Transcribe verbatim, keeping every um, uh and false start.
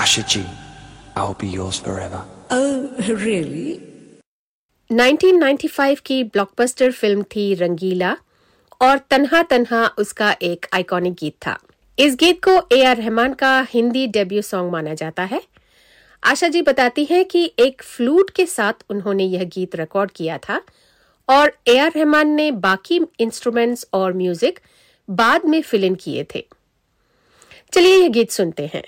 Asha G, I'll be yours forever. Oh, really? उन्नीस सौ पचानवे की ब्लॉकबस्टर फिल्म थी रंगीला और तन्हा तन्हा उसका एक आइकॉनिक गीत था। इस गीत को ए आर रहमान का हिंदी डेब्यू सॉन्ग माना जाता है। आशा जी बताती हैं कि एक फ्लूट के साथ उन्होंने यह गीत रिकॉर्ड किया था और ए आर रहमान ने बाकी इंस्ट्रूमेंट्स और म्यूजिक बाद में फिल इन किए थे। चलिए यह गीत सुनते हैं।